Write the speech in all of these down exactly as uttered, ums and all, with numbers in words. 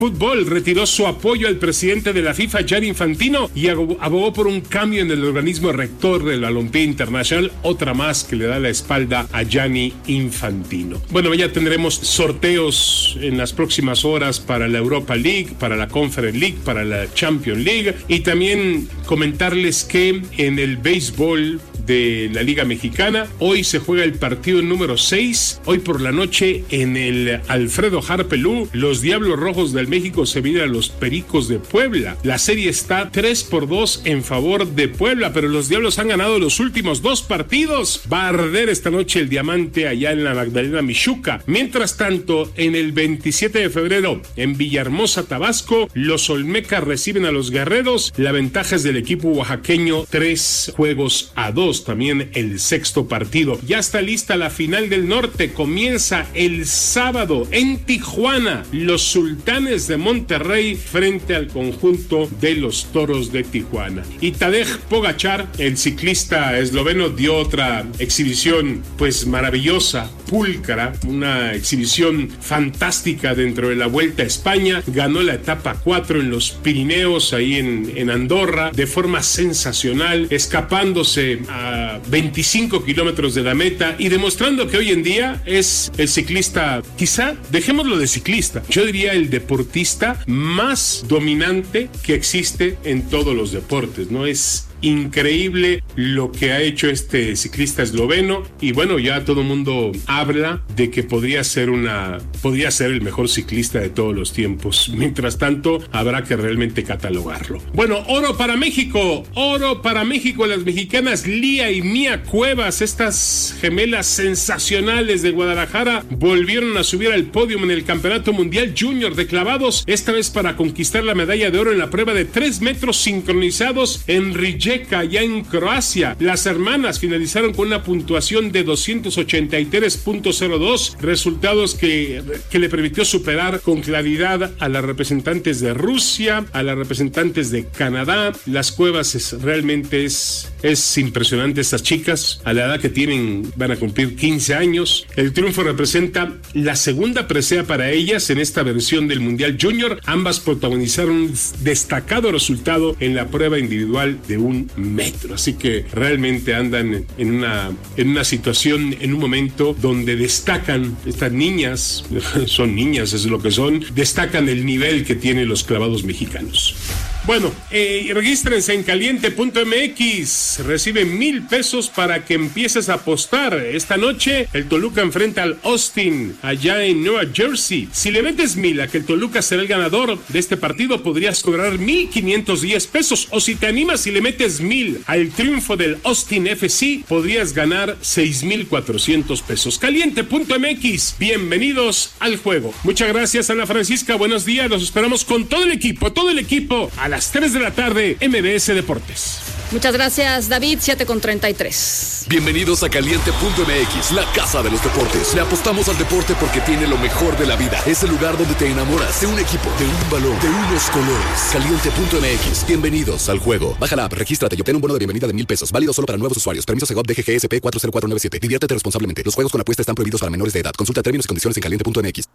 Fútbol retiró su apoyo al presidente de la FIFA, Gianni Infantino, y abogó por un cambio en el organismo rector del Balompié Internacional, otra más que le da la espalda a Gianni Infantino. Bueno, ya tendremos sorteos en las próximas horas para la Europa League, para la Conference League, para la Champions League, y también comentarles que en el béisbol de la Liga Mexicana, hoy se juega el partido número seis, hoy por la noche en el Alfredo Harpelú, los Diablos Rojos del México se miden a los Pericos de Puebla. La serie está tres por dos en favor de Puebla, pero los Diablos han ganado los últimos dos partidos. Va a arder esta noche el diamante allá en la Magdalena Mixhuca. Mientras tanto, en el veintisiete de febrero, en Villahermosa, Tabasco, los Olmecas reciben a los Guerreros. La ventaja es del equipo oaxaqueño, tres juegos a dos. También el sexto partido. Ya está lista la final del norte. Comienza el sábado en Tijuana. Los Sultanes de Monterrey frente al conjunto de los Toros de Tijuana. Y Tadej Pogačar, el ciclista esloveno, dio otra exhibición pues maravillosa, pulcra, una exhibición fantástica dentro de la Vuelta a España. Ganó la etapa cuatro en los Pirineos, ahí en, en Andorra, de forma sensacional, escapándose a veinticinco kilómetros de la meta y demostrando que hoy en día es el ciclista, quizá, dejémoslo de ciclista, yo diría el deportista más dominante que existe en todos los deportes, ¿no? Es increíble lo que ha hecho este ciclista esloveno y bueno, ya todo el mundo habla de que podría ser una podría ser el mejor ciclista de todos los tiempos. Mientras tanto, habrá que realmente catalogarlo. Bueno, oro para México, oro para México, las mexicanas Lía y Mía Cuevas, estas gemelas sensacionales de Guadalajara, volvieron a subir al podio en el Campeonato Mundial Junior de clavados, esta vez para conquistar la medalla de oro en la prueba de tres metros sincronizados en Rijeka, ya en Croacia. Las hermanas finalizaron con una puntuación de doscientos ochenta y tres punto cero dos, resultados que, que le permitió superar con claridad a las representantes de Rusia, a las representantes de Canadá. Las Cuevas es, realmente es, es impresionante, estas chicas, a la edad que tienen van a cumplir quince años. El triunfo representa la segunda presea para ellas en esta versión del Mundial Junior. Ambas protagonizaron un destacado resultado en la prueba individual de un metro, así que realmente andan en una en una situación, en un momento donde destacan estas niñas, son niñas, es lo que son, destacan el nivel que tienen los clavados mexicanos. Bueno, eh, regístrense en caliente punto m x, recibe mil pesos para que empieces a apostar. Esta noche el Toluca enfrenta al Austin allá en Nueva Jersey. Si le metes mil a que el Toluca será el ganador de este partido, podrías cobrar mil quinientos diez pesos, o si te animas y le metes mil al triunfo del Austin F C, podrías ganar seis mil cuatrocientos pesos. caliente punto m x, bienvenidos al juego. Muchas gracias, Ana Francisca, buenos días, los esperamos con todo el equipo, todo el equipo a las tres de la tarde, M B S Deportes. Muchas gracias, David, siete con treinta y tres. Bienvenidos a caliente punto m x, la casa de los deportes. Le apostamos al deporte porque tiene lo mejor de la vida. Es el lugar donde te enamoras de un equipo, de un balón, de unos colores. caliente punto m x, bienvenidos al juego. Baja la app, regístrate y obtén un bono de bienvenida de mil pesos. Válido solo para nuevos usuarios. Permiso Segov D G G S P cuatro cero cuatro nueve siete. Diviértete responsablemente. Los juegos con apuesta están prohibidos para menores de edad. Consulta términos y condiciones en caliente punto m x.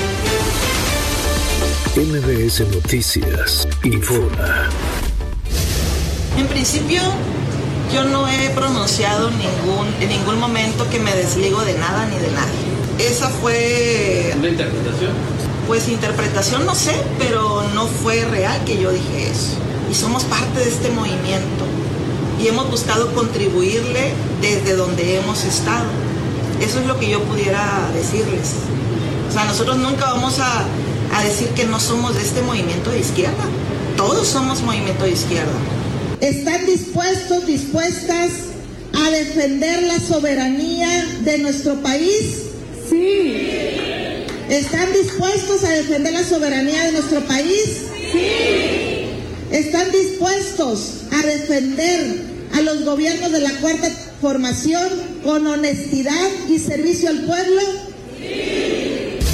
M B S Noticias informa. En principio, yo no he pronunciado ningún, en ningún momento que me desligo de nada ni de nadie. Esa fue... ¿Una interpretación? Pues interpretación no sé, pero no fue real que yo dije eso. Y somos parte de este movimiento. Y hemos buscado contribuirle desde donde hemos estado. Eso es lo que yo pudiera decirles. O sea, nosotros nunca vamos a... a decir que no somos de este movimiento de izquierda. Todos somos movimiento de izquierda. ¿Están dispuestos, dispuestas a defender la soberanía de nuestro país? Sí. ¿Están dispuestos a defender la soberanía de nuestro país? Sí. ¿Están dispuestos a defender a los gobiernos de la Cuarta Transformación con honestidad y servicio al pueblo? Sí.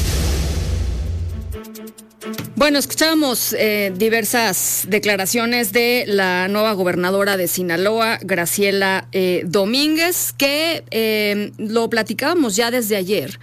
Bueno, escuchamos eh, diversas declaraciones de la nueva gobernadora de Sinaloa, Graciela eh, Domínguez, que eh, lo platicábamos ya desde ayer,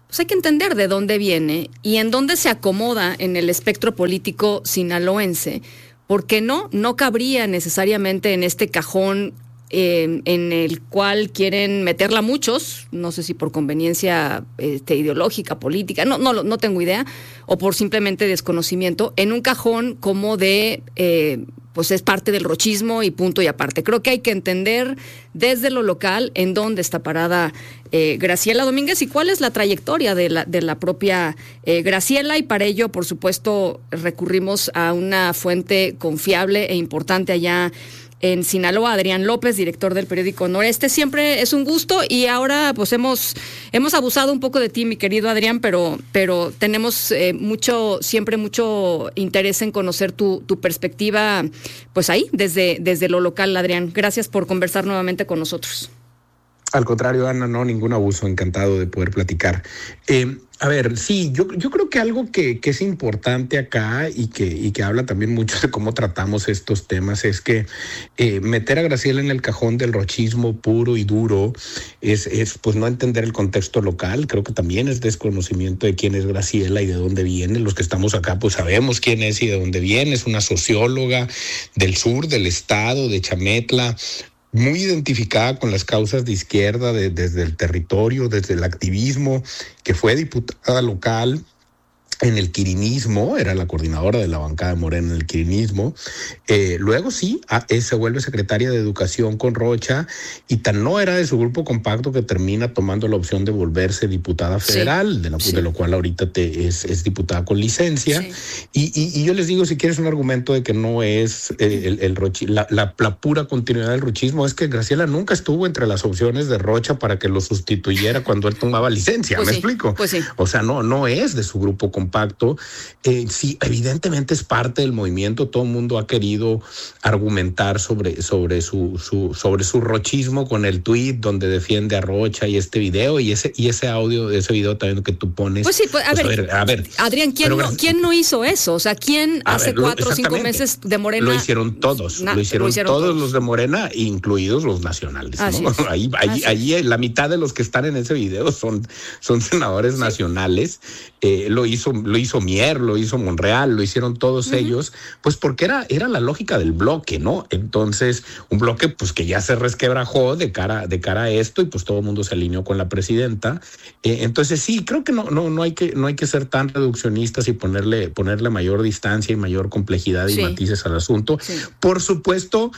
pues hay que entender de dónde viene y en dónde se acomoda en el espectro político sinaloense, porque no, no cabría necesariamente en este cajón Eh, en el cual quieren meterla muchos, no sé si por conveniencia este, ideológica, política, no, no, no tengo idea, o por simplemente desconocimiento, en un cajón como de, eh, pues es parte del rochismo y punto y aparte. Creo que hay que entender desde lo local en dónde está parada eh, Graciela Domínguez y cuál es la trayectoria de la, de la propia eh, Graciela, y para ello, por supuesto, recurrimos a una fuente confiable e importante allá en Sinaloa, Adrián López, director del periódico Noreste. Siempre es un gusto y ahora pues hemos hemos abusado un poco de ti, mi querido Adrián, pero pero tenemos eh, mucho siempre mucho interés en conocer tu, tu perspectiva, pues ahí, desde, desde lo local, Adrián. Gracias por conversar nuevamente con nosotros. Al contrario, Ana, no, ningún abuso, encantado de poder platicar. Eh, a ver, sí, yo, yo creo que algo que, que es importante acá y que, y que habla también mucho de cómo tratamos estos temas es que eh, meter a Graciela en el cajón del rochismo puro y duro es, es pues no entender el contexto local. Creo que también es desconocimiento de quién es Graciela y de dónde viene. Los que estamos acá pues sabemos quién es y de dónde viene. Es una socióloga del sur del estado, de Chametla, muy identificada con las causas de izquierda de, desde el territorio, desde el activismo, que fue diputada local en el quirinismo, era la coordinadora de la bancada de Morena en el quirinismo. Eh, luego sí, a, eh, se vuelve secretaria de Educación con Rocha y tan no era de su grupo compacto que termina tomando la opción de volverse diputada federal, sí, de, la, sí. de lo cual ahorita te, es, es diputada con licencia. Sí. Y, y, y yo les digo, si quieres un argumento de que no es eh, el, el rochi, la, la, la pura continuidad del rochismo, es que Graciela nunca estuvo entre las opciones de Rocha para que lo sustituyera cuando él tomaba licencia, pues ¿me sí, explico? Pues sí. O sea, no, no es de su grupo compacto. Pacto, eh, sí, evidentemente es parte del movimiento. Todo el mundo ha querido argumentar sobre, sobre su, su, sobre su rochismo con el tuit donde defiende a Rocha y este video y ese, y ese audio, ese video también que tú pones. Pues sí, pues, a, pues, ver, a, ver, a ver, Adrián, ¿quién, no, ¿quién no hizo eso? O sea, ¿quién hace ver, cuatro o cinco meses de Morena? Lo hicieron todos, na, lo, hicieron lo hicieron todos, todos los de Morena, incluidos los nacionales. ¿no? Ahí, ahí, ahí la mitad de los que están en ese video son, son senadores sí. nacionales. Eh, lo hizo lo hizo Mier, lo hizo Monreal, lo hicieron todos uh-huh. ellos, pues porque era, era la lógica del bloque, ¿no? Entonces, un bloque pues que ya se resquebrajó de cara, de cara a esto y pues todo el mundo se alineó con la presidenta. Eh, entonces sí, creo que no, no, no hay que, no hay que ser tan reduccionistas y ponerle, ponerle mayor distancia y mayor complejidad y sí. matices al asunto. Sí. Por supuesto,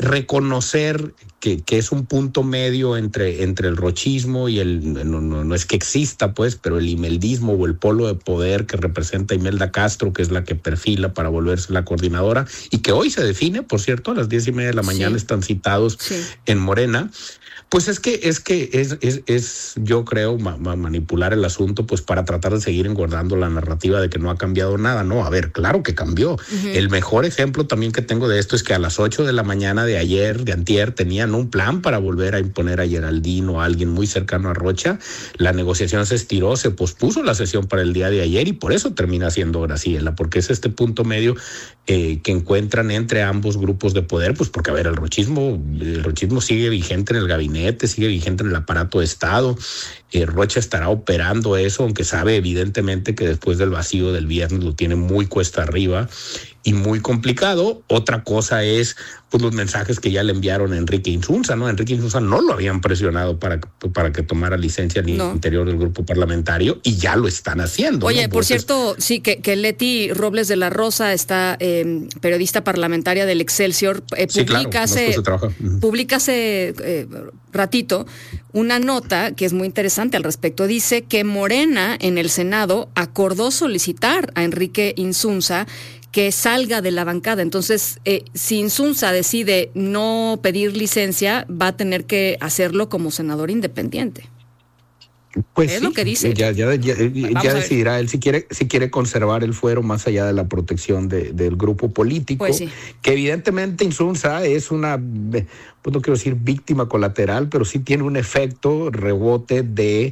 reconocer que, que es un punto medio entre, entre el rochismo y el, no, no, no es que exista pues, pero el imeldismo o el polo de poder que representa Imelda Castro, que es la que perfila para volverse la coordinadora y que hoy se define, por cierto, a las diez y media de la mañana sí. están citados sí. en Morena. Pues es que es que es, es, es yo creo, ma, ma, manipular el asunto pues para tratar de seguir engordando la narrativa de que no ha cambiado nada. No, a ver, claro que cambió. Uh-huh. El mejor ejemplo también que tengo de esto es que a las ocho de la mañana de ayer, de antier, tenían un plan para volver a imponer a Geraldine o a alguien muy cercano a Rocha. La negociación se estiró, se pospuso la sesión para el día de ayer y por eso termina siendo Graciela, porque es este punto medio eh, que encuentran entre ambos grupos de poder, pues porque, a ver, el rochismo, el rochismo sigue vigente en el gabinete, sigue vigente en el aparato de Estado. Eh, Rocha estará operando eso, aunque sabe evidentemente que después del vacío del viernes lo tiene muy cuesta arriba y muy complicado. Otra cosa es pues los mensajes que ya le enviaron a Enrique Insunza, ¿no? Enrique Insunza no lo habían presionado para, para que tomara licencia ni no. interior del grupo parlamentario y ya lo están haciendo. Oye, ¿no? por Entonces, cierto, sí, que, que Leti Robles de la Rosa, está eh, periodista parlamentaria del Excelsior, eh, sí, publica claro, hace, uh-huh. publica hace eh, ratito una nota que es muy interesante al respecto. Dice que Morena en el Senado acordó solicitar a Enrique Insunza que salga de la bancada. Entonces, eh, si Insunza decide no pedir licencia, va a tener que hacerlo como senador independiente. Pues es sí, lo que dice. Ya, ya, ya, ya decidirá él si quiere, si quiere conservar el fuero más allá de la protección de, del grupo político, pues sí. que evidentemente Insunza es una, pues no quiero decir víctima colateral, pero sí tiene un efecto rebote de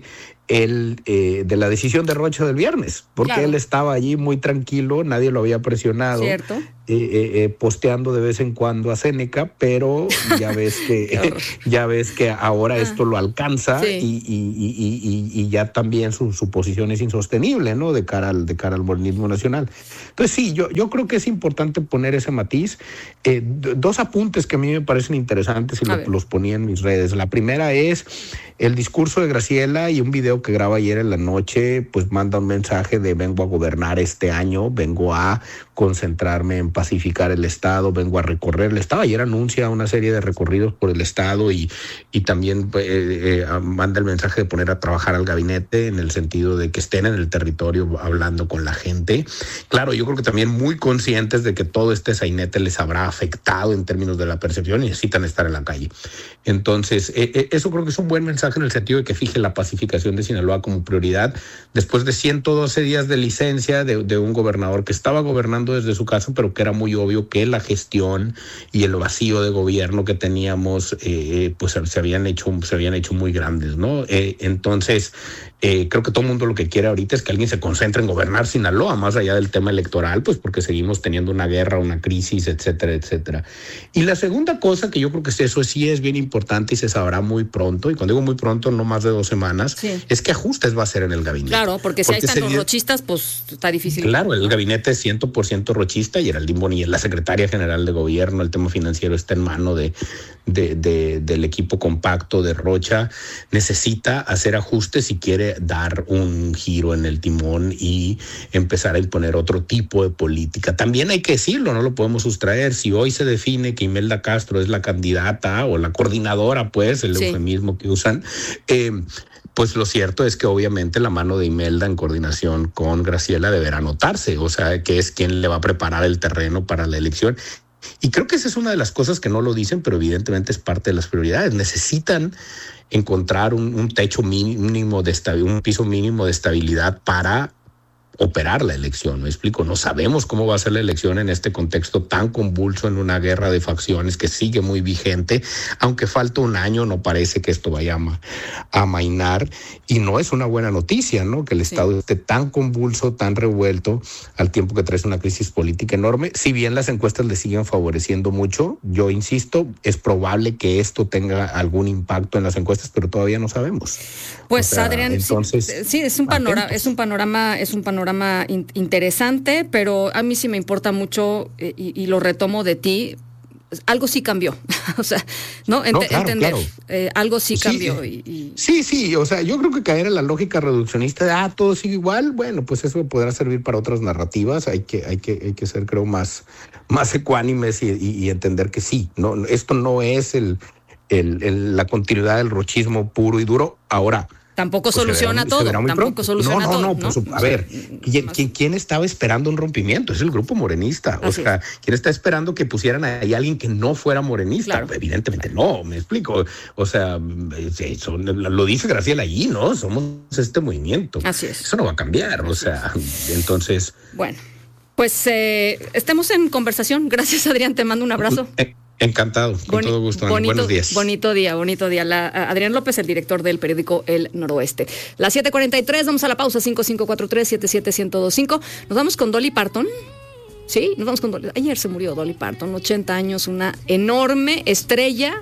el, eh, de la decisión de Rocha del viernes, porque claro. él estaba allí muy tranquilo, nadie lo había presionado. Cierto. Eh, eh, eh, posteando de vez en cuando a Séneca, pero ya ves que ya ves que ahora ah, esto lo alcanza sí. y, y, y, y, y ya también su, su posición es insostenible, ¿no? De cara al, de cara al morenismo nacional. Entonces sí, yo, yo creo que es importante poner ese matiz. Eh, dos apuntes que a mí me parecen interesantes y lo, los ponía en mis redes. La primera es el discurso de Graciela y un video que graba ayer en la noche, pues manda un mensaje de vengo a gobernar este año, vengo a concentrarme en pacificar el Estado, vengo a recorrer el Estado. Ayer anuncia una serie de recorridos por el Estado y, y también eh, eh, manda el mensaje de poner a trabajar al gabinete en el sentido de que estén en el territorio hablando con la gente. Claro, yo creo que también muy conscientes de que todo este sainete les habrá afectado en términos de la percepción y necesitan estar en la calle. Entonces, eh, eh, eso creo que es un buen mensaje en el sentido de que fije la pacificación de Sinaloa como prioridad después de ciento doce días de licencia de, de un gobernador que estaba gobernando desde su casa, pero que era muy obvio que la gestión y el vacío de gobierno que teníamos, eh, pues se habían hecho, se habían hecho muy grandes, ¿no? Eh, entonces, eh, creo que todo el mundo lo que quiere ahorita es que alguien se concentre en gobernar Sinaloa, más allá del tema electoral, pues porque seguimos teniendo una guerra, una crisis, etcétera, etcétera. Y la segunda cosa que yo creo que eso sí es bien importante y se sabrá muy pronto, y cuando digo muy pronto, no más de dos semanas, sí. es que ajustes va a ser en el gabinete. Claro, porque si porque ahí están los rochistas, pues está difícil. Claro, el gabinete es cien por ciento rochista y Geraldine Bonilla es la secretaria general de gobierno, el tema financiero está en mano de, de, de, del equipo compacto de Rocha. Necesita hacer ajustes si quiere dar un giro en el timón y empezar a imponer otro tipo de política. También hay que decirlo, no lo podemos sustraer. Si hoy se define que Imelda Castro es la candidata o la coordinadora, pues, el sí. eufemismo que usan, eh, pues lo cierto es que obviamente la mano de Imelda en coordinación con Graciela deberá notarse, o sea, que es quien le va a preparar el terreno para la elección. Y creo que esa es una de las cosas que no lo dicen, pero evidentemente es parte de las prioridades. Necesitan encontrar un, un techo mínimo de estabilidad, un piso mínimo de estabilidad para operar la elección, ¿me explico? No sabemos cómo va a ser la elección en este contexto tan convulso, en una guerra de facciones que sigue muy vigente, aunque falta un año, no parece que esto vaya a amainar, y no es una buena noticia, ¿no? Que el Estado sí. esté tan convulso, tan revuelto, al tiempo que trae una crisis política enorme. Si bien las encuestas le siguen favoreciendo mucho, yo insisto, es probable que esto tenga algún impacto en las encuestas, pero todavía no sabemos. Pues, o sea, Adrián, entonces, sí, sí, es un panorama, es un panorama, es un panorama in- interesante, pero a mí sí me importa mucho eh, y, y lo retomo de ti. Algo sí cambió, o sea, ¿no? Ent- no claro, entender, claro. Eh, algo sí cambió. Sí, y, y... sí, sí, o sea, yo creo que caer en la lógica reduccionista de, ah, todo sigue igual, bueno, pues eso podrá servir para otras narrativas, hay que, hay que, hay que ser, creo, más, más ecuánimes y, y, y entender que sí, no, esto no es el, el, el, la continuidad del rochismo puro y duro. Ahora, Tampoco pues soluciona verá, todo, tampoco pronto. soluciona no, no, todo. No, no, no, a ver, ¿quién, quién, ¿quién estaba esperando un rompimiento? Es el grupo morenista. Así o sea, es. ¿quién está esperando que pusieran ahí a alguien que no fuera morenista? Claro. Evidentemente no, me explico. O sea, eso, lo dice Graciela allí, ¿no? Somos este movimiento. Así es. Eso no va a cambiar, Así o sea, es. entonces... Bueno, pues eh, estemos en conversación. Gracias, Adrián, te mando un abrazo. Eh. Encantado, con Boni- todo gusto. Bonito, Buenos días. Bonito día, bonito día. La, Adrián López, el director del periódico El Noroeste. Las siete cuarenta y tres, vamos a la pausa, cinco cinco cuatro tres, siete siete uno cero dos cinco. Nos vamos con Dolly Parton. Sí, nos vamos con Dolly. Ayer se murió Dolly Parton, ochenta años, una enorme estrella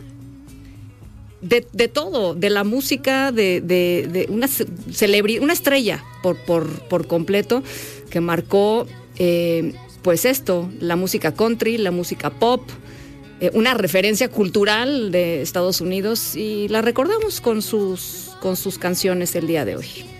de, de todo, de la música, de, de, de una celebridad, una estrella por, por, por completo, que marcó, eh, pues esto, la música country, la música pop, una referencia cultural de Estados Unidos, y la recordamos con sus, con sus canciones el día de hoy.